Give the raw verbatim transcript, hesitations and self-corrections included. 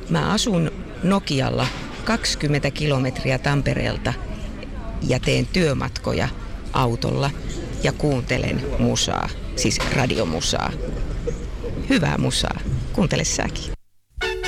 Mä asun Nokialla kaksikymmentä kilometriä Tampereelta ja teen työmatkoja autolla ja kuuntelen musaa, siis radiomusaa. Hyvää musaa. Kuuntele säkin.